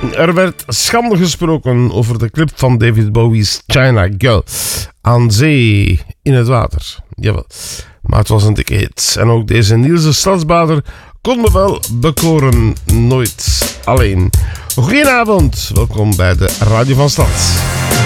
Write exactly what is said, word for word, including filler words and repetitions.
Er werd schande gesproken over de clip van David Bowie's China Girl. Aan zee, in het water. Jawel. Maar het was een dikke hit. En ook deze Nielse Stadsbader kon me wel bekoren. Nooit alleen. Goedenavond. Welkom bij de Radio van Stad.